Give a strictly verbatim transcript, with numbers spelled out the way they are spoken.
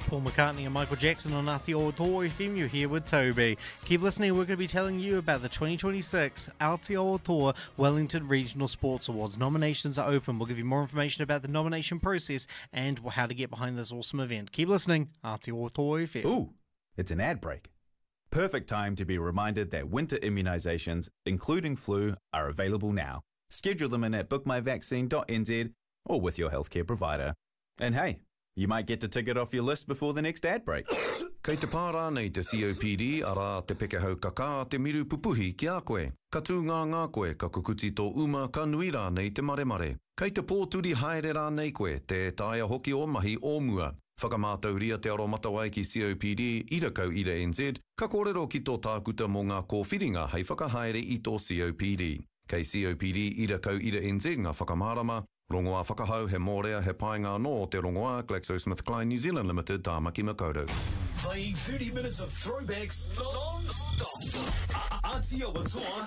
Paul McCartney and Michael Jackson on Aotearoa F M. You're here with Toby. Keep listening, we're going to be telling you about the twenty twenty-six Aotearoa Wellington Regional Sports Awards. Nominations are open. We'll give you more information about the nomination process and how to get behind this awesome event. Keep listening, Aotearoa F M. Ooh, it's an ad break. Perfect time to be reminded that winter immunisations, including flu, are available now. Schedule them in at book my vaccine dot n z or with your healthcare provider. And hey, you might get to tick it off your list before the next ad break. Kei te pārā nei te C O P D, ara te pekehau kaka te miru pupuhi ki a koe. Ka tū ngā ngā koe, ka kukuti tō uma, ka nui rā nei te mare mare. Kei te pōturi haere rā nei koe, te taia hoki o mahi o mua. Whakamātau ria te aro matawai ki C O P D, ira kau ira N Z, ka kōrero ki tō tākuta mō ngā kōwhiringa hei whakahaere i tō C O P D. Kei C O P D, ira kau ira N Z ngā whakamārama, rongoā whakahau he mōrea he paenga no o te rongoā GlaxoSmithKline New Zealand Limited tāmaki makaurau. Playing thirty minutes of throwbacks non-stop. Aotearoa